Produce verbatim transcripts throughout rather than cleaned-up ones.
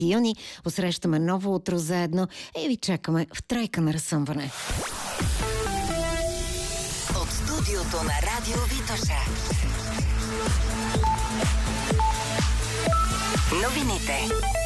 юни. Посрещаме ново утро заедно и ви чакаме в тройка на разсъмване. От студиото на Радио Витоша. Новините.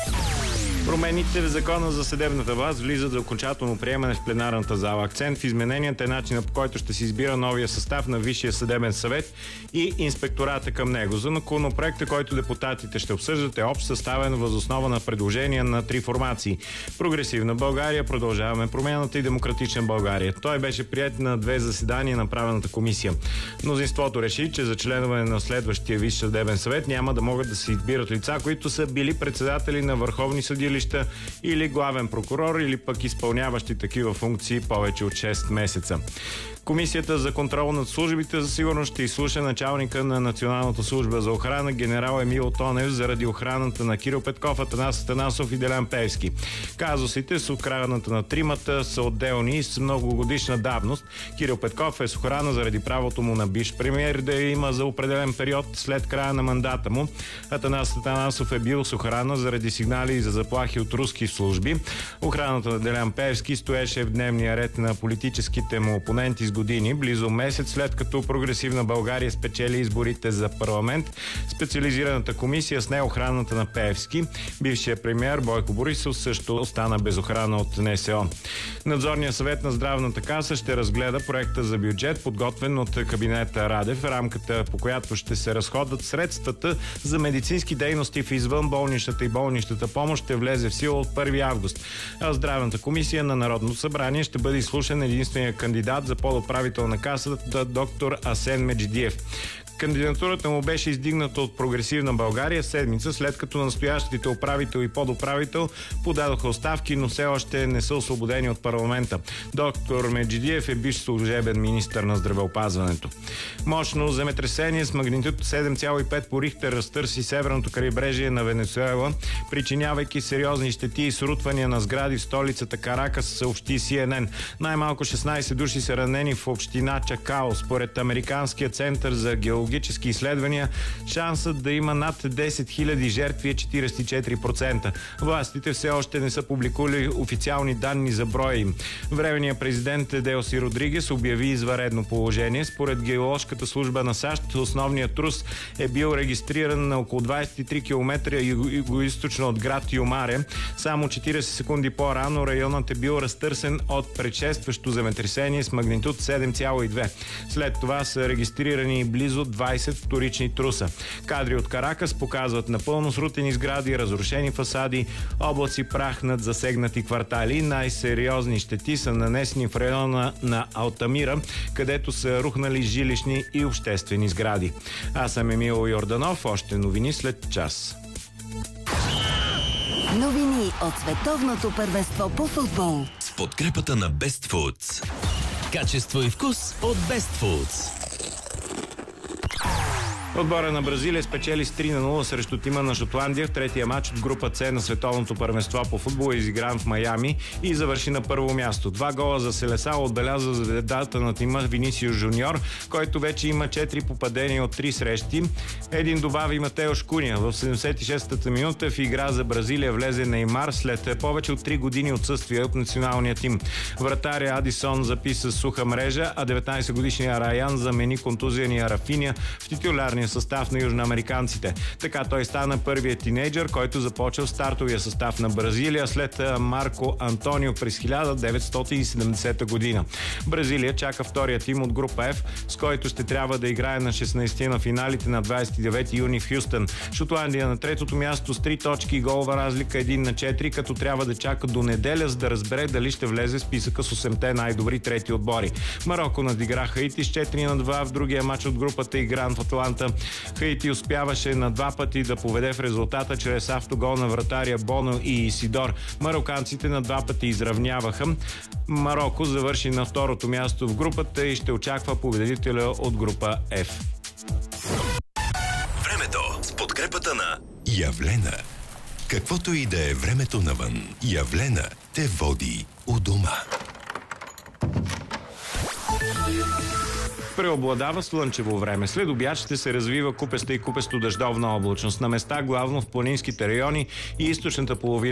Промените в закона за съдебната власт влизат за окончателно приемане в пленарната зала. Акцент в измененията е начина, по който ще се избира новия състав на Висшия съдебен съвет и инспектората към него. Законопроектът, който депутатите ще обсъждат, е общ, съставен въз основа на предложения на три формации: Прогресивна България, Продължаваме промяната и Демократична България. Той беше приет на две заседания на правната комисия. Мнозинството реши, че за членове на следващия Висш съдебен съвет няма да могат да се избират лица, които са били председатели на върховни съдилища или главен прокурор, или пък изпълняващи такива функции повече от шест месеца. Комисията за контрол над службите за сигурност ще изслуша началника на Националната служба за охрана генерал Емил Тонев заради охраната на Кирил Петков, Атанас Атанасов и Делян Пеевски. Казусите с охраната на тримата са отделни и с многогодишна давност. Кирил Петков е с охрана заради правото му на бивш премиер да има за определен период след края на мандата му. Атанас Атанасов е бил с охрана заради сигнали за заплахи от руски служби. Охраната на Делян Пеевски стоеше в дневния ред на политическите му опоненти с години, близо месец след като Прогресивна България спечели изборите за парламент. Специализираната комисия сне охраната на Пеевски. Бившият премиер Бойко Борисов също остана без охрана от НСО. Надзорният съвет на Здравната каса ще разгледа проекта за бюджет, подготвен от кабинета Радев, рамката по която ще се разходят средствата за медицински дейности в извънболничната и болничната помощ ще влезе в сила от първи август. А Здравната комисия на Народното събрание ще бъде изслушан единствения кандидат за подуправител на касата, доктор Асен Меджидиев. Кандидатурата му беше издигната от Прогресивна България седмица, след като настоящите управител и подуправител подадоха оставки, но все още не са освободени от парламента. Доктор Меджидиев е бивш служебен министър на здравеопазването. Мощно земетресение с магнитуд седем цяло и пет по Рихтер разтърси северното крайбрежие на Венецуела, причинявайки сериозни щети и срутвания на сгради в столицата Каракас, съобщи Си Ен Ен. Най-малко шестнайсет души са ранени в община Чакао. Според Американския център за геологически изследвания, шансът да има над десет хиляди жертви е четирийсет и четири процента. Властите все още не са публикували официални данни за броя им. Временният президент Делси Родригес обяви извънредно положение. Според геоложката служба на САЩ, основният трус е бил регистриран на около двайсет и три километра югоизточно от град Юмаре. Само четирийсет секунди по-рано районът е бил разтърсен от предшестващо земетресение с магнитуд седем цяло и две. След това са регистрирани близо двайсет вторични труса. Кадри от Каракас показват напълно срутени сгради, разрушени фасади, облаци прах над засегнати квартали. Най-сериозни щети са нанесени в района на Алтамира, където са рухнали жилищни и обществени сгради. Аз съм Емил Йорданов. Още новини след час. Новини от световното първенство по футбол. С подкрепата на Best Foods. Качество и вкус от Best Foods. Отбора на Бразилия спечели с три на нула срещу тима на Шотландия в третия матч от група С на световното първенство по футбол, изигран в Майами, и завърши на първо място. Два гола за Селесао отбеляза звездата на тима Винисиус Жуниор, който вече има четири попадения от три срещи. Един добави Матеош Куня. В седемдесет и шестата минута в игра за Бразилия влезе Неймар след повече от три години отсъствие от националния тим. Вратаря Адисон записа суха мрежа, а деветнайсетгодишният Раян замени контузияния Рафиня в титулярния състав на южноамериканците. Така той стана първият тинейджър, който започва в стартовия състав на Бразилия след Марко Антонио през хиляда деветстотин и седемдесета година. Бразилия чака втория тим от група F, с който ще трябва да играе на шестнайсети на финалите на двайсет и девети юни в Хюстън. Шотландия на третото място с три точки и голова разлика един на четири, като трябва да чака до неделя, за да разбере дали ще влезе в списъка с осемте най-добри трети отбори. Мароко надигра Хаити с четири на два в другия матч от групата, игран в Атланта. Хаити успяваше на два пъти да поведе в резултата чрез автогол на вратаря Боно и Исидор. Мароканците на два пъти изравняваха. Мароко завърши на второто място в групата и ще очаква победителя от група F. Времето с подкрепата на Явлена. Каквото и да е времето навън, Явлена те води у дома. Преобладава слънчево време. След обяд ще се развива купеста и купесто дъждовна облачност. На места главно в планинските райони и източната половина